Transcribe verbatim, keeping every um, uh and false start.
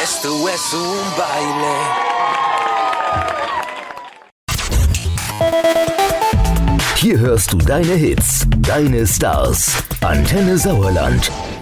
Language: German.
Esto es un baile. Hier hörst du deine Hits, deine Stars. Antenne Sauerland.